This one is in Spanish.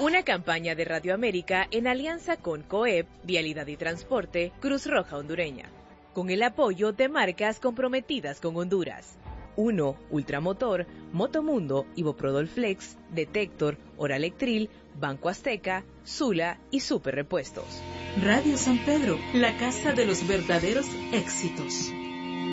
Una campaña de Radio América en alianza con COEP, Vialidad y Transporte, Cruz Roja Hondureña, con el apoyo de marcas comprometidas con Honduras. 1. Ultramotor, Motomundo, Iboprodol Flex, Detector, Oralectril, Banco Azteca, Sula y Super Repuestos. Radio San Pedro, la casa de los verdaderos éxitos.